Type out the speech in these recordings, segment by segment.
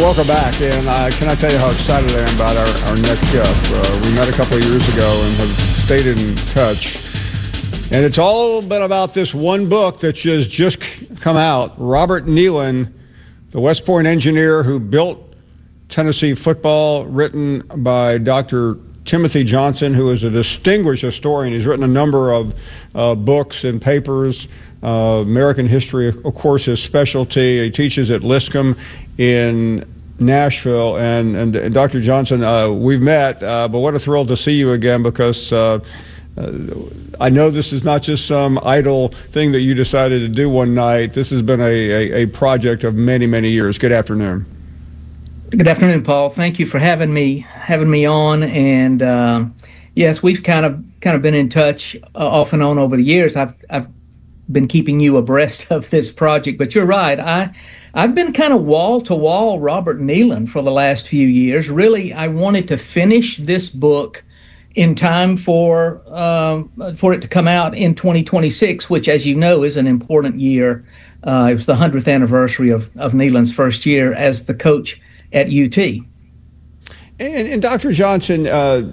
welcome back. And can I tell you how excited I am about our next guest? We met a couple of years ago and have stayed in touch. And it's all been about this one book that's just come out. Robert Neyland, the West Point engineer who built Tennessee football, written by Dr. Timothy Johnson, who is a distinguished historian. He's written a number of books and papers. American history, of course, his specialty. He teaches at Lipscomb in Nashville. And Dr. Johnson, we've met, but what a thrill to see you again, because I know this is not just some idle thing that you decided to do one night. This has been a project of many, many years. Good afternoon. Good afternoon, Paul. Thank you for having me on. And yes, we've kind of been in touch off and on over the years. I've been keeping you abreast of this project, but you're right. I've been kind of wall to wall Robert Neyland for the last few years. Really, I wanted to finish this book in time for it to come out in 2026, which, as you know, is an important year. It was the 100th anniversary of Neyland's first year as the coach at UT. And Dr. Johnson,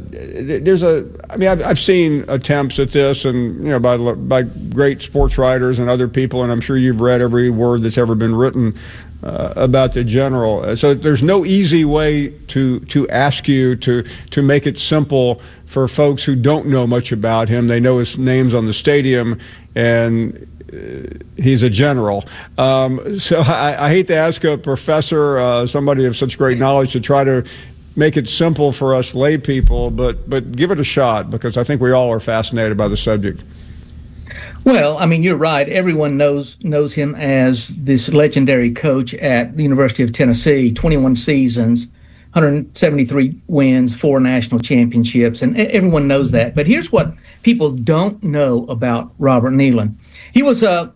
I've seen attempts at this, and by great sports writers and other people, and I'm sure you've read every word that's ever been written about the general. So there's no easy way to ask you to make it simple for folks who don't know much about him. They know his name's on the stadium, and he's a general. So I hate to ask a professor, somebody of such great knowledge, to try to make it simple for us lay people, but give it a shot, because I think we all are fascinated by the subject. Well, I mean, you're right. Everyone knows him as this legendary coach at the University of Tennessee, 21 seasons, 173 wins, 4 national championships, and everyone knows that. But here's what people don't know about Robert Neyland. He was an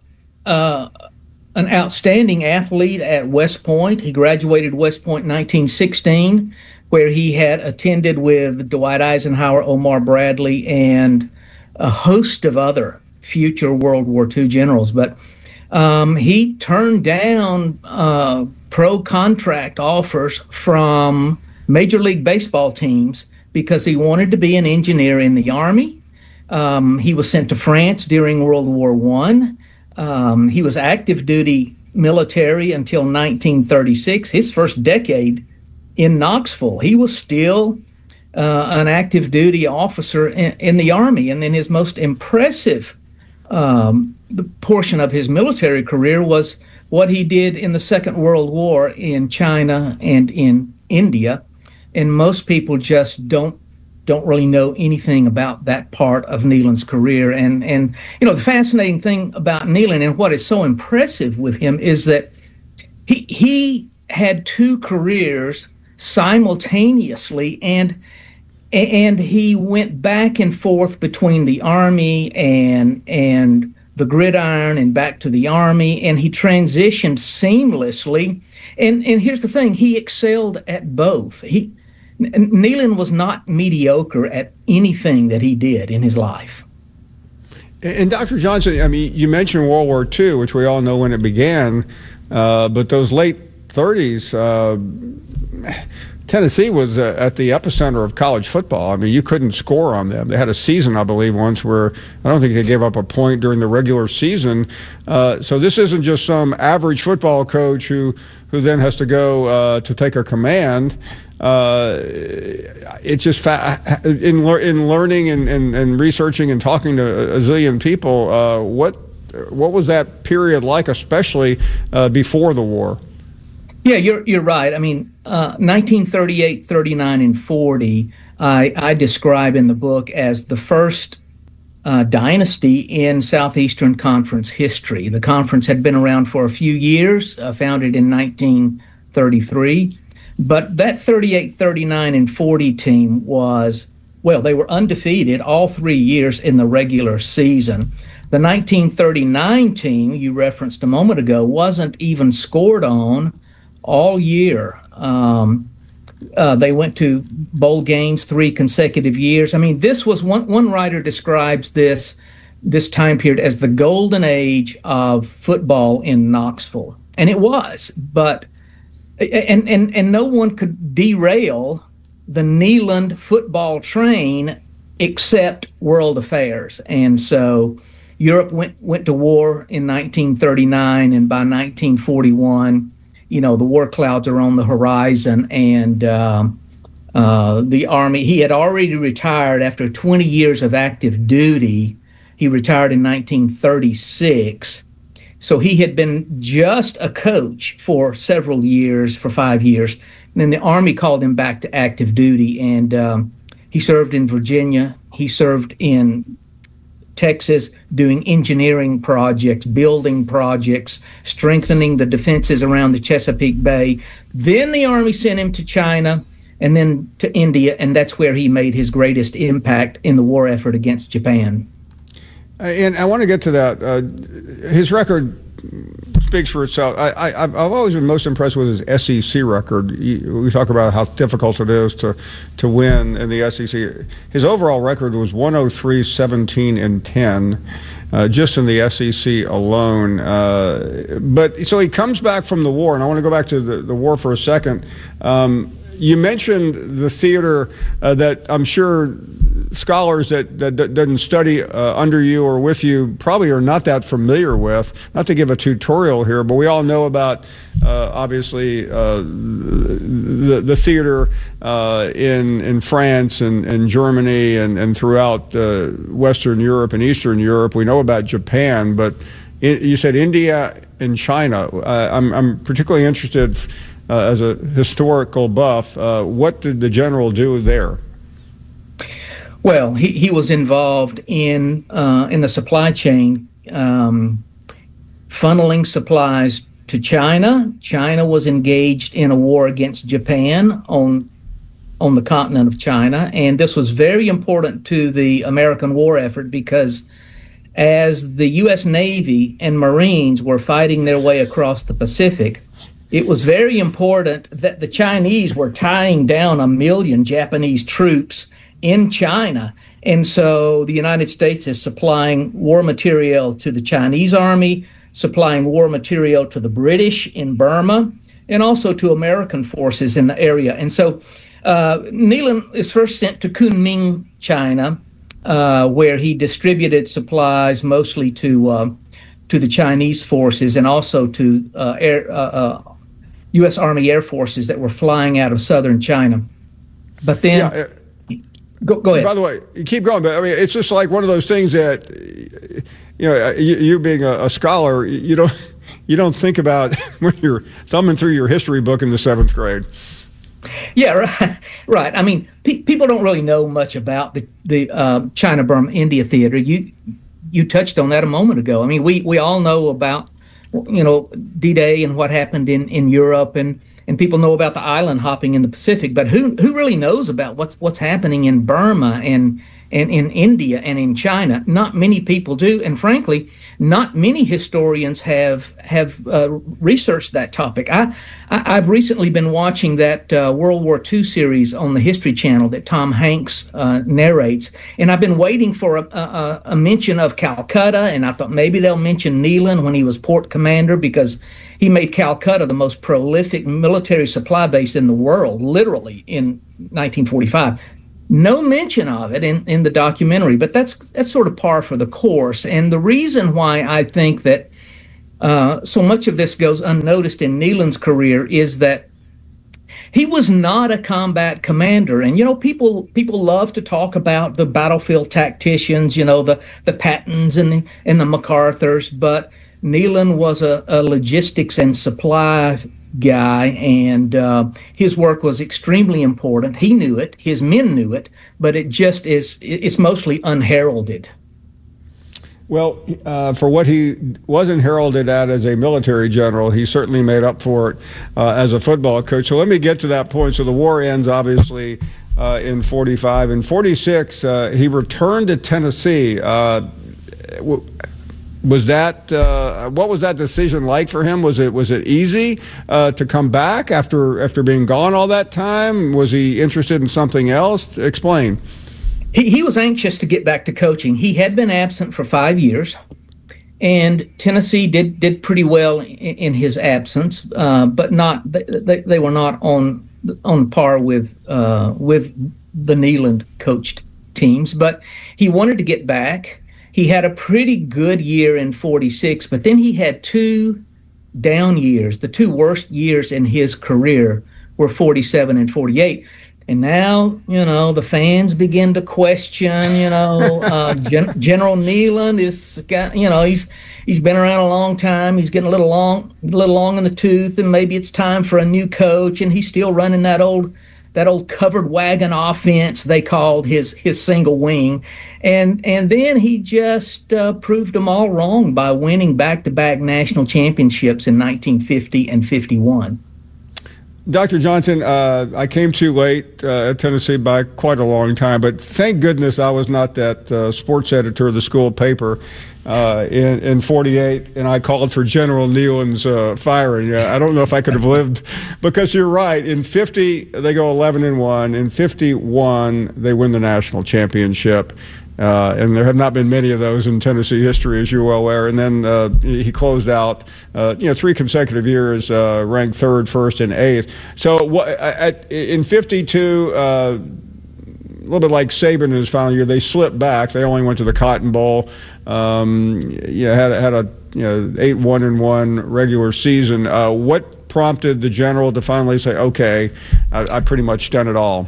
outstanding athlete at West Point. He graduated West Point in 1916, where he had attended with Dwight Eisenhower, Omar Bradley, and a host of other future World War II generals. But he turned down pro contract offers from Major League Baseball teams because he wanted to be an engineer in the Army. He was sent to France during World War I. He was active duty military until 1936. His first decade in Knoxville, he was still an active duty officer in the Army. And then his most impressive the portion of his military career was what he did in the Second World War in China and in India. And most people just don't really know anything about that part of Neyland's career. And the fascinating thing about Neyland, and what is so impressive with him, is that he had 2 careers simultaneously, and he went back and forth between the Army and the gridiron and back to the Army, and he transitioned seamlessly. And here's the thing, he excelled at both. Neyland was not mediocre at anything that he did in his life. And Dr. Johnson, I mean, you mentioned World War II, which we all know when it began, but those late 30s, Tennessee was at the epicenter of college football. I mean, you couldn't score on them. They had a season, I believe, once where I don't think they gave up a point during the regular season. So this isn't just some average football coach who then has to go to take a command. It's just in learning and researching and talking to a zillion people. What was that period like, especially before the war? Yeah, you're right. I mean, 1938, 39, and 40, I describe in the book as the first dynasty in Southeastern Conference history. The conference had been around for a few years, founded in 1933. But that 38, 39, and 40 team was, they were undefeated all 3 years in the regular season. The 1939 team you referenced a moment ago wasn't even scored on all year. They went to bowl games 3 consecutive years. I mean, this was one writer describes this time period as the golden age of football in Knoxville. And it was, but and no one could derail the Neyland football train except world affairs. And so Europe went to war in 1939, and by 1941, the war clouds are on the horizon, and the Army, he had already retired after 20 years of active duty. He retired in 1936. So he had been just a coach for several years, for 5 years. And then the Army called him back to active duty, and he served in Virginia. He served in Texas doing engineering projects, building projects, strengthening the defenses around the Chesapeake Bay. Then the Army sent him to China and then to India, and that's where he made his greatest impact in the war effort against Japan. And I want to get to that. His record speaks for itself. I've always been most impressed with his SEC record. We talk about how difficult it is to win in the SEC. His overall record was 103, 17, and 10, just in the SEC alone. But so he comes back from the war, and I want to go back to the war for a second. You mentioned the theater that I'm sure scholars that didn't study under you or with you probably are not that familiar with. Not to give a tutorial here, but we all know about obviously the theater in France and Germany and throughout Western Europe and Eastern Europe. We know about Japan, but you said India and China. I'm particularly interested. As a historical buff, what did the general do there? Well, he was involved in the supply chain, funneling supplies to China. China was engaged in a war against Japan on the continent of China, and this was very important to the American war effort because as the U.S. Navy and Marines were fighting their way across the Pacific, it was very important that the Chinese were tying down 1 million Japanese troops in China. And so the United States is supplying war material to the Chinese army, supplying war material to the British in Burma, and also to American forces in the area. And so Neyland is first sent to Kunming, China, where he distributed supplies mostly to the Chinese forces and also to U.S. Army Air Forces that were flying out of southern China. But then, go ahead. By the way, you keep going, but I mean, it's just like one of those things that, you being a scholar, you don't think about when you're thumbing through your history book in the 7th grade. Yeah, right. I mean, people don't really know much about the China-Burma-India theater. You touched on that a moment ago. I mean, we all know about D-Day and what happened in Europe, and people know about the island hopping in the Pacific, but who really knows about what's happening in Burma and in India and in China? Not many people do, and frankly, not many historians have researched that topic. I've recently been watching that World War II series on the History Channel that Tom Hanks narrates, and I've been waiting for a mention of Calcutta, and I thought maybe they'll mention Neyland when he was port commander, because he made Calcutta the most prolific military supply base in the world, literally, in 1945. No mention of it in the documentary, but that's sort of par for the course. And the reason why I think that so much of this goes unnoticed in Neyland's career is that he was not a combat commander. And, people love to talk about the battlefield tacticians, the Pattons and the MacArthurs, but Neyland was a logistics and supply guy, and his work was extremely important. He knew it, his men knew it, but it's mostly unheralded. Well, for what he wasn't heralded at as a military general, he certainly made up for it as a football coach. So let me get to that point. So the war ends, obviously, in 45. In 46, he returned to Tennessee. Was that what was that decision like for him? Was it easy to come back after being gone all that time? Was he interested in something else? Explain. He was anxious to get back to coaching. He had been absent for 5 years, and Tennessee did pretty well in his absence, but not they were not on par with the Neyland coached teams. But he wanted to get back. He had a pretty good year in 46, but then he had two down years. The two worst years in his career were 47 and 48. And now, the fans begin to question, General Neyland he's been around a long time. He's getting a little long in the tooth, and maybe it's time for a new coach. And he's still running that old covered wagon offense they called his single wing. And then he just proved them all wrong by winning back-to-back national championships in 1950 and 51. Dr. Johnson, I came too late at Tennessee by quite a long time, but thank goodness I was not that sports editor of the school paper in 48, and I called for General Neyland's firing. I don't know if I could have lived, because you're right. In 50, they go 11-1. In 51, they win the national championship. And there have not been many of those in Tennessee history, as you're well aware. And then he closed out, 3 consecutive years, ranked 3rd, 1st, and 8th. So in 52, a little bit like Saban in his final year, they slipped back. They only went to the Cotton Bowl. Had a 8-1-1 regular season. What prompted the general to finally say, "Okay, I've pretty much done it all"?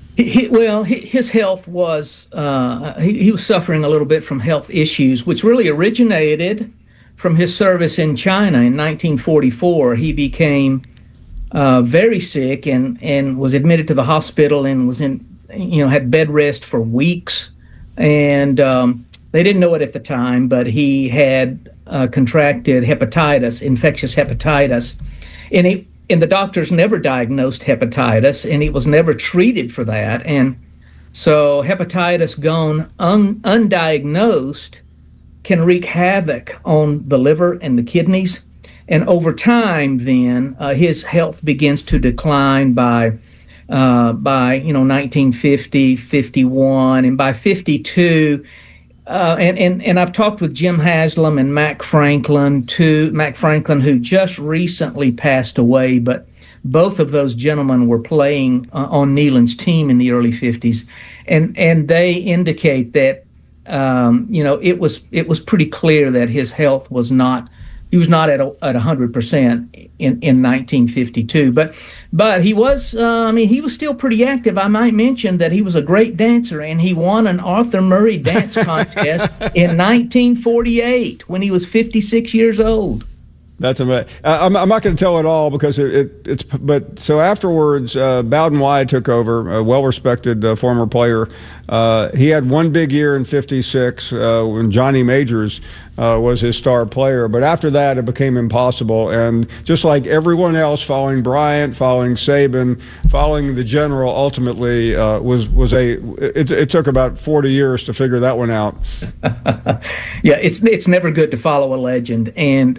His health was, he was suffering a little bit from health issues, which really originated from his service in China in 1944. He became very sick and was admitted to the hospital and was had bed rest for weeks. And they didn't know it at the time, but he had contracted hepatitis, infectious hepatitis. And the doctors never diagnosed hepatitis, and he was never treated for that. And so hepatitis gone undiagnosed can wreak havoc on the liver and the kidneys. And over time, then, his health begins to decline by 1950, 51, and by 52. And I've talked with Jim Haslam and Mac Franklin, who just recently passed away, but both of those gentlemen were playing on Neyland's team in the early 50s, and they indicate that it was pretty clear that his health was not. He was not at 100% in 1952, but he was. He was still pretty active. I might mention that he was a great dancer, and he won an Arthur Murray dance contest in 1948 when he was 56 years old. That's amazing. I'm not going to tell it all because it's. But so afterwards, Bowden Wyatt took over, a well-respected former player. He had one big year in '56 when Johnny Majors was his star player. But after that, it became impossible. And just like everyone else, following Bryant, following Saban, following the general, ultimately it took about 40 years to figure that one out. Yeah, it's never good to follow a legend, and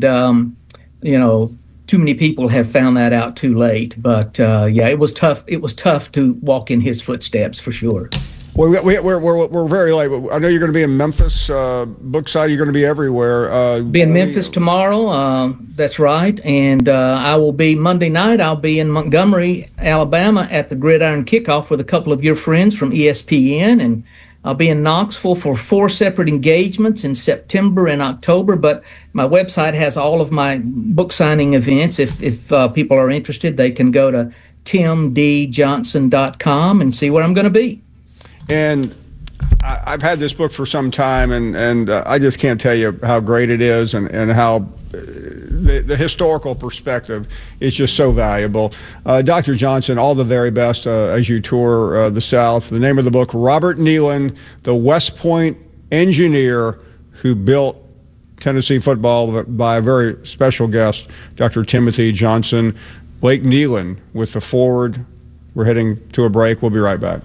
too many people have found that out too late. But it was tough. It was tough to walk in his footsteps for sure. Well, we're very late. I know you're going to be in Memphis, Bookside. You're going to be everywhere. Be in Memphis tomorrow. That's right. And I will be Monday night. I'll be in Montgomery, Alabama, at the Gridiron Kickoff with a couple of your friends from ESPN, and I'll be in Knoxville for 4 separate engagements in September and October. But my website has all of my book signing events. If people are interested, they can go to timdjohnson.com and see where I'm going to be. And I've had this book for some time, and I just can't tell you how great it is, and how the historical perspective is just so valuable. Dr. Johnson, all the very best as you tour the South. The name of the book, Robert Neyland, the West Point engineer who built Tennessee football, by a very special guest, Dr. Timothy Johnson. Blake Neyland with the forward. We're heading to a break. We'll be right back.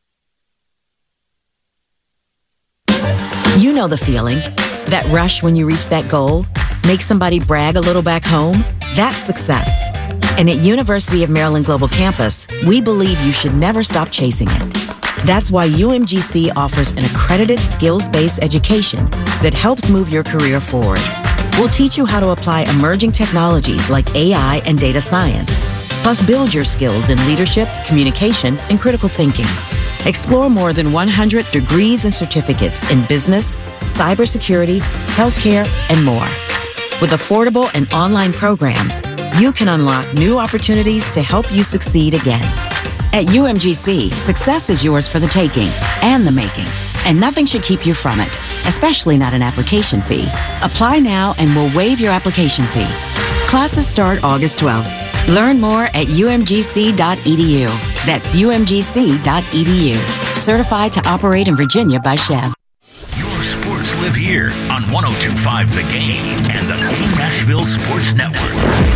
You know the feeling. That rush when you reach that goal, make somebody brag a little back home. That's success. And at University of Maryland Global Campus, we believe you should never stop chasing it. That's why UMGC offers an accredited skills-based education that helps move your career forward. We'll teach you how to apply emerging technologies like AI and data science, plus build your skills in leadership, communication, and critical thinking. Explore more than 100 degrees and certificates in business, cybersecurity, healthcare, and more. With affordable and online programs, you can unlock new opportunities to help you succeed again. At UMGC, success is yours for the taking and the making, and nothing should keep you from it, especially not an application fee. Apply now and we'll waive your application fee. Classes start August 12th. Learn more at umgc.edu. That's umgc.edu. Certified to operate in Virginia by Chev. Your sports live here on 102.5 The Game and the Game Nashville Sports Network.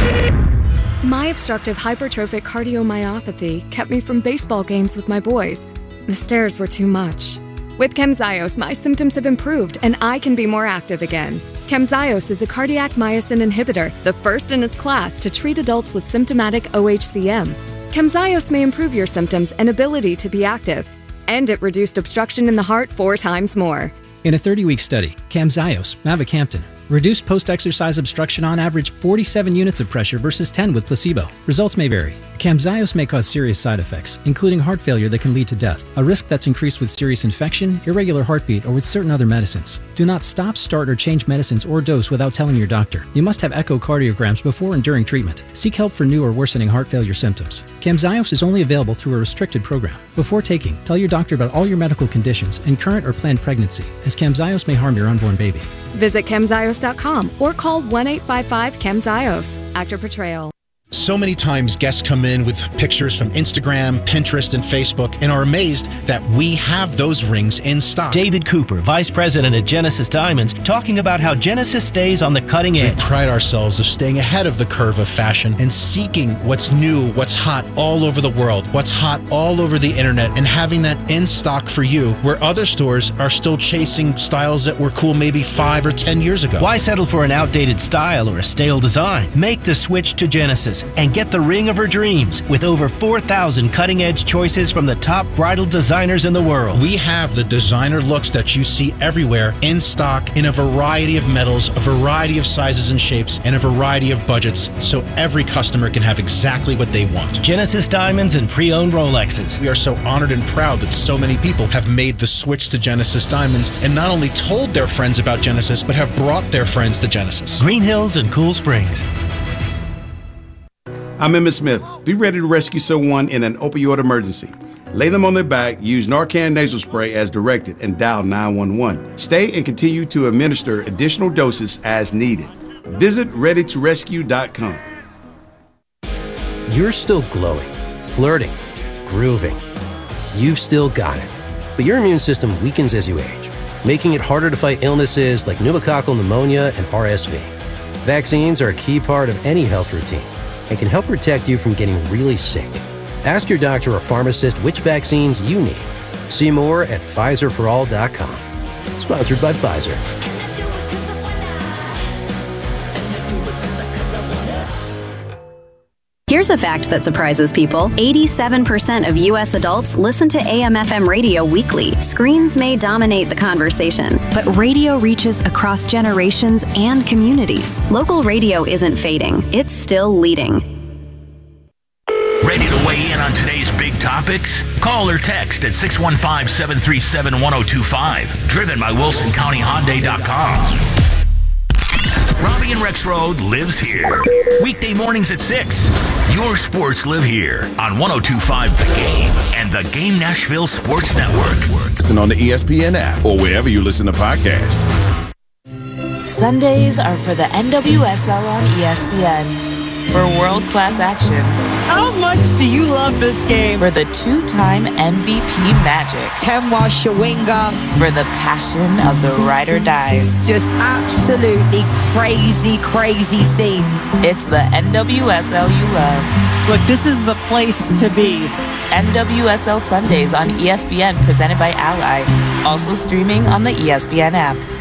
My obstructive hypertrophic cardiomyopathy kept me from baseball games with my boys. The stairs were too much. With Camzyos, my symptoms have improved and I can be more active again. Camzyos is a cardiac myosin inhibitor, the first in its class to treat adults with symptomatic OHCM. Camzyos may improve your symptoms and ability to be active, and it reduced obstruction in the heart 4 times more. In a 30-week study, Camzyos, mavacamten, reduced post-exercise obstruction on average 47 units of pressure versus 10 with placebo. Results may vary. Camzyos may cause serious side effects, including heart failure that can lead to death, a risk that's increased with serious infection, irregular heartbeat, or with certain other medicines. Do not stop, start, or change medicines or dose without telling your doctor. You must have echocardiograms before and during treatment. Seek help for new or worsening heart failure symptoms. Camzyos is only available through a restricted program. Before taking, tell your doctor about all your medical conditions and current or planned pregnancy, as Camzyos may harm your unborn baby. Visit Camzyos.com or call 1-855-CAMZYOS. Actor Portrayal. So many times guests come in with pictures from Instagram, Pinterest, and Facebook and are amazed that we have those rings in stock. David Cooper, Vice President at Genesis Diamonds, talking about how Genesis stays on the cutting edge. We pride ourselves of staying ahead of the curve of fashion and seeking what's new, what's hot all over the world, what's hot all over the internet, and having that in stock for you, where other stores are still chasing styles that were cool maybe 5 or 10 years ago. Why settle for an outdated style or a stale design? Make the switch to Genesis and get the ring of her dreams with over 4,000 cutting-edge choices from the top bridal designers in the world. We have the designer looks that you see everywhere in stock in a variety of metals, a variety of sizes and shapes, and a variety of budgets, so every customer can have exactly what they want. Genesis Diamonds and pre-owned Rolexes. We are so honored and proud that so many people have made the switch to Genesis Diamonds and not only told their friends about Genesis, but have brought their friends to Genesis. Green Hills and Cool Springs. I'm Emmett Smith. Be ready to rescue someone in an opioid emergency. Lay them on their back, use Narcan nasal spray as directed, and dial 911. Stay and continue to administer additional doses as needed. Visit readytorescue.com. You're still glowing, flirting, grooving. You've still got it. But your immune system weakens as you age, making it harder to fight illnesses like pneumococcal pneumonia and RSV. Vaccines are a key part of any health routine and can help protect you from getting really sick. Ask your doctor or pharmacist which vaccines you need. See more at PfizerForAll.com. Sponsored by Pfizer. Here's a fact that surprises people. 87% of U.S. adults listen to AM/FM radio weekly. Screens may dominate the conversation, but radio reaches across generations and communities. Local radio isn't fading. It's still leading. Ready to weigh in on today's big topics? Call or text at 615-737-1025. Driven by WilsonCountyHyundai.com. Robbie and Rex Road lives here. Weekday mornings at 6. Your sports live here on 102.5 The Game and the Game Nashville Sports Network. Listen on the ESPN app or wherever you listen to podcasts. Sundays are for the NWSL on ESPN. For world-class action. How much do you love this game? For the 2-time MVP Magic. Temwa Shawinga. For the passion of the ride or dies. Just absolutely crazy, crazy scenes. It's the NWSL you love. Look, this is the place to be. NWSL Sundays on ESPN, presented by Ally. Also streaming on the ESPN app.